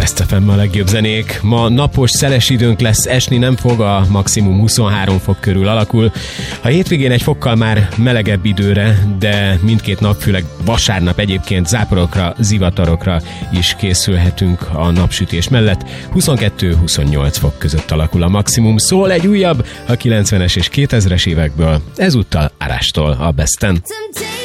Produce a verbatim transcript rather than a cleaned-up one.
Best ef em a legjobb zenék. Ma napos, szeles időnk lesz, esni nem fog, a maximum huszonhárom fok körül alakul. A hétvégén egy fokkal már melegebb időre, de mindkét nap, főleg vasárnap egyébként záporokra, zivatarokra is készülhetünk a napsütés mellett. huszonkettő-huszonnyolc fok között alakul a maximum. Szól egy újabb a kilencvenes és kétezres évekből, ezúttal Arástól a Besten.